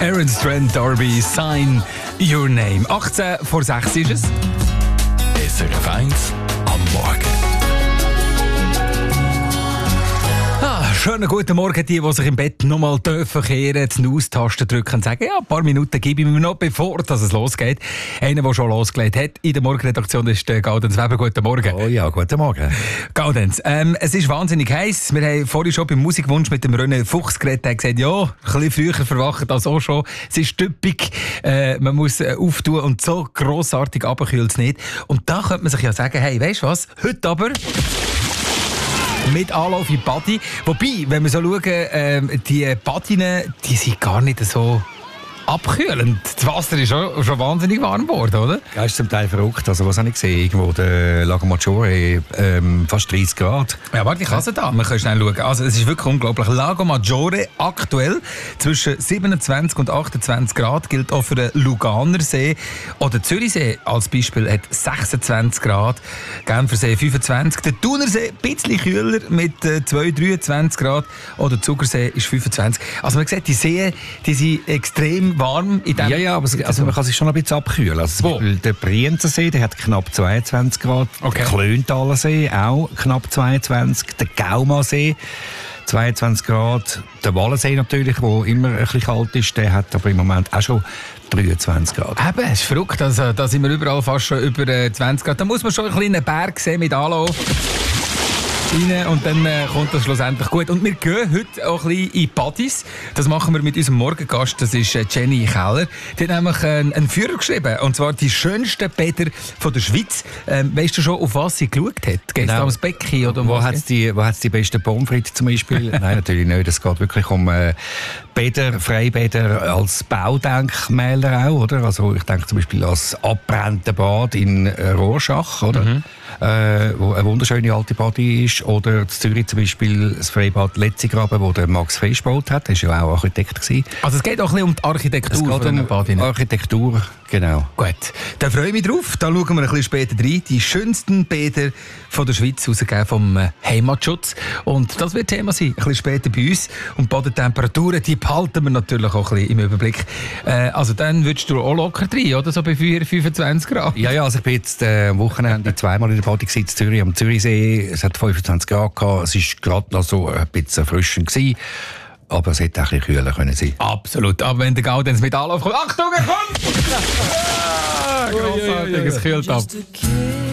Terence Trent D'Arby, Sign Your Name. 18 vor 6 ist es. SRF 1 am Morgen. Schönen guten Morgen, die sich im Bett nochmal kehren, die Snooze-Taste drücken und sagen, ja, ein paar Minuten gebe ich mir noch, bevor es losgeht. Einer, der schon losgelegt hat in der Morgenredaktion, ist der Gaudenz Weber. Guten Morgen. Oh ja, guten Morgen. Gaudenz, es ist wahnsinnig heiß. Wir haben vorhin schon beim Musikwunsch mit dem René Fuchs geredet. Er hat gesagt, ja, ein bisschen früher verwachen als auch schon. Es ist typisch, man muss auftun und so grossartig runterkühlt es nicht. Und da könnte man sich ja sagen, hey, weißt du was, heute aber mit Anlauf in Body. Wobei, wenn wir so schauen, die Badinen, die sind gar nicht so abkühlend. Das Wasser ist schon wahnsinnig warm geworden, oder? Ja, ist zum Teil verrückt. Also, was habe ich gesehen? Irgendwo der Lago Maggiore, fast 30 Grad. Ja, warte, ich kann es da. Wir können schnell schauen. Also, es ist wirklich unglaublich. Lago Maggiore aktuell zwischen 27 und 28 Grad, gilt auch für den Luganersee. Oder Zürichsee als Beispiel hat 26 Grad, Genfersee 25. Der Thunersee ein bisschen kühler mit 23 Grad. Oder Zugersee ist 25. Also, man sieht, die Seen, die sind extrem warm. Ja, aber man kann sich schon ein bisschen abkühlen. Also der Brienzensee, der hat knapp 22 Grad. Okay. Der Klöntaler See auch knapp 22. Der Gaumasee 22 Grad. Der Wallensee natürlich, der immer ein bisschen kalt ist, der hat aber im Moment auch schon 23 Grad. Eben, es ist verrückt. Also, da sind wir überall fast schon über 20 Grad. Da muss man schon einen kleinen Berg sehen mit Anlauf. Rein und dann kommt das schlussendlich gut. Und wir gehen heute auch ein bisschen in Partys. Das machen wir mit unserem Morgengast, das ist Jenny Keller. Die hat nämlich einen Führer geschrieben, und zwar die schönsten Bäder von der Schweiz. Weißt du schon, auf was sie geschaut hat? Geht es da ums Becken? Oder wo hat es die besten Pommes frites zum Beispiel? Nein, natürlich nicht. Es geht wirklich um Bäder, Freibäder als Baudenkmäler auch, oder? Also ich denke zum Beispiel an das abbrennende Bad in Rorschach, oder? Wo eine wunderschöne alte Body ist. Oder in Zürich zum Beispiel das Freibad Letzigraben, wo der Max Frisch gebaut hat. Er war ja auch Architekt. Also es geht auch ein bisschen um die Architektur von einem Bad. Architektur, genau. Gut, da freue ich mich drauf. Da schauen wir ein bisschen später rein. Die schönsten Bäder von der Schweiz, rausgegeben vom Heimatschutz. Und das wird Thema sein, ein bisschen später bei uns. Und die Bodentemperaturen, die behalten wir natürlich auch ein bisschen im Überblick. Also dann würdest du auch locker rein, oder? So bei 25 Grad. Ja, also ich bin jetzt am Wochenende zweimal in der Body in Zürich, am Zürichsee. Es hat 25 Grad gehabt. Es war gerade noch so ein bisschen erfrischend gewesen. Aber es hätte auch ein bisschen kühler können sein. Absolut. Aber wenn der Gaudenz mit Anlauf kommt, Achtung, er kommt! Grossartig, es kühlt ab.